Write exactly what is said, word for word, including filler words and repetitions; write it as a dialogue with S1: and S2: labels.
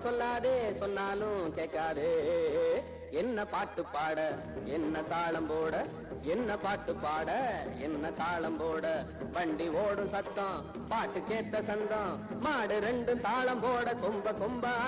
S1: சொல்லாதே சொன்னாலும் கேட்காதே. என்ன பாட்டு பாட என்ன தாளம் போட, என்ன பாட்டு பாட என்ன தாளம் போட, வண்டி ஓடும் சத்தம் பாட்டு கேட்ட சந்தம், மாடு ரெண்டும் தாளம் போட கொம்ப கொம்ப